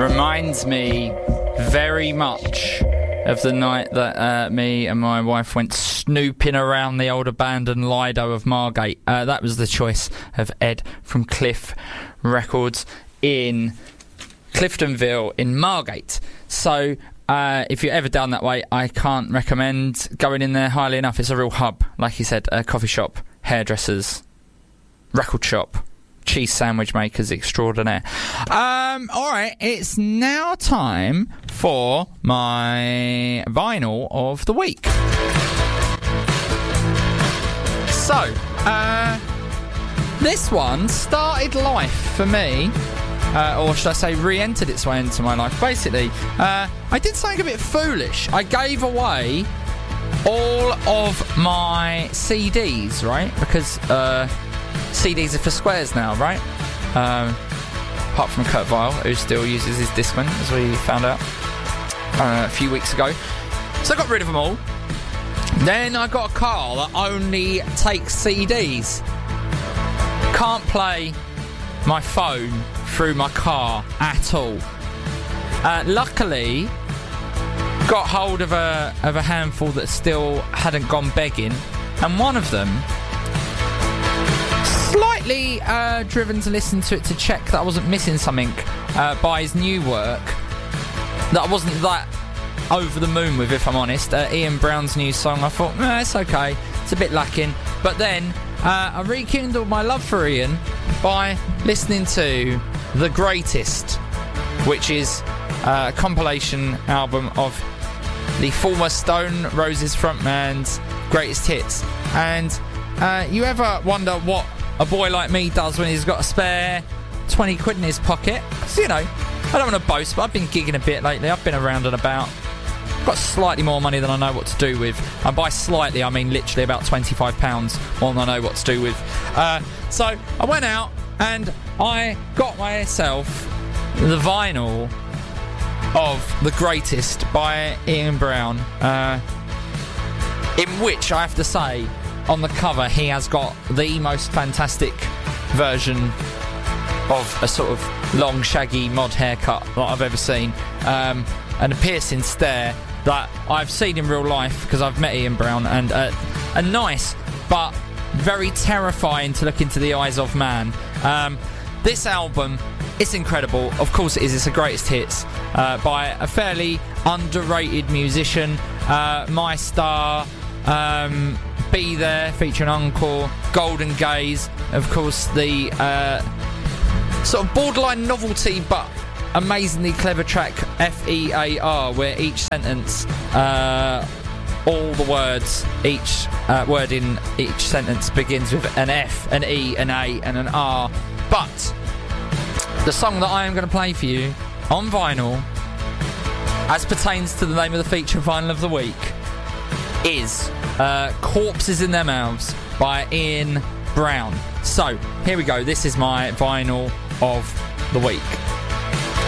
reminds me very much of the night that me and my wife went snooping around the old abandoned Lido of Margate. That was the choice of Ed from Cliff Records in Cliftonville in Margate. So if you're ever down that way, I can't recommend going in there highly enough. It's a real hub, like he said, a coffee shop, hairdressers, record shop, cheese sandwich makers extraordinaire. Alright, it's now time for my vinyl of the week. So, this one started life for me, or should I say re-entered its way into my life. Basically, I did something a bit foolish. I gave away all of my CDs, right? Because CDs are for squares now, right? Apart from Kurt Vile, who still uses his Discman, as we found out a few weeks ago. So I got rid of them all. Then I got a car that only takes CDs. Can't play my phone through my car at all. Luckily, got hold of a handful that still hadn't gone begging, and one of them, slightly driven to listen to it to check that I wasn't missing something by his new work that I wasn't that over the moon with, if I'm honest. Ian Brown's new song, I thought, it's okay, it's a bit lacking. But then I rekindled my love for Ian by listening to The Greatest, which is a compilation album of the former Stone Roses frontman's greatest hits. And you ever wonder what a boy like me does when he's got a spare 20 quid in his pocket? Because, you know, I don't want to boast, but I've been gigging a bit lately. I've been around and about. Got slightly more money than I know what to do with. And by slightly, I mean literally about £25 more than I know what to do with. So I went out and I got myself the vinyl of The Greatest by Ian Brown, in which I have to say, on the cover, he has got the most fantastic version of a sort of long, shaggy mod haircut that I've ever seen, and a piercing stare that I've seen in real life because I've met Ian Brown, and a nice but very terrifying to look into the eyes of man. This album, it's incredible. Of course it is. It's the greatest hits by a fairly underrated musician, My Star, Be There featuring Encore, Golden Gaze, of course the sort of borderline novelty but amazingly clever track FEAR, where each sentence, all the words, each word in each sentence begins with an F, an E, an A and an R. But the song that I am going to play for you on vinyl, as pertains to the name of the feature vinyl of the week, is Corpses in Their Mouths by Ian Brown. So, here we go. This is my vinyl of the week.